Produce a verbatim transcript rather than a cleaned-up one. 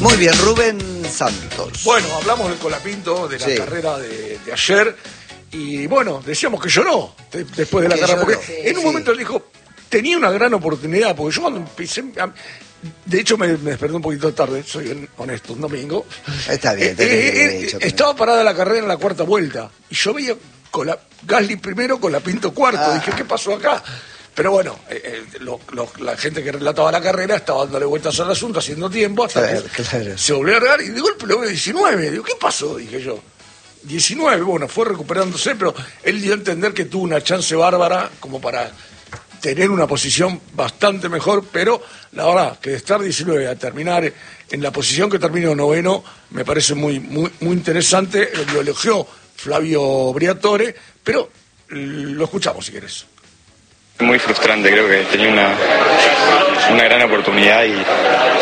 Muy bien, Rubén Santos. Bueno, hablamos del Colapinto, de la sí. carrera de, de ayer, y bueno, decíamos que lloró de, después de la carrera, porque sí, en un sí. momento él dijo, tenía una gran oportunidad, porque yo cuando empecé, de hecho me, me desperté un poquito tarde, soy honesto, un domingo. Está bien, eh, eh, eh, estaba parada la carrera en la cuarta vuelta, y yo veía Cola, Gasly primero, Colapinto cuarto, ah. dije, ¿qué pasó acá? Pero bueno, eh, eh, lo, lo, la gente que relataba la carrera estaba dándole vueltas al asunto, haciendo tiempo, hasta claro, que claro. se volvió a largar y de golpe lo veo diecinueve. Digo, ¿qué pasó? Dije yo. diecinueve, bueno, fue recuperándose, pero él dio a entender que tuvo una chance bárbara como para tener una posición bastante mejor, pero la verdad que de estar diecinueve a terminar en la posición que terminó noveno, me parece muy, muy, muy interesante. Lo elogió Flavio Briatore, pero lo escuchamos si querés. Muy frustrante, creo que tenía una, una gran oportunidad y